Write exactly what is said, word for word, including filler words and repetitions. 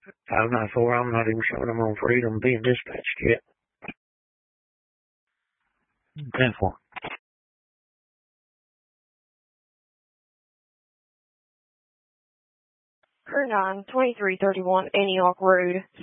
five nine four, I'm not even showing them on Freedom being dispatched yet. ten four. Crew nine, twenty-three thirty-one Antioch Road,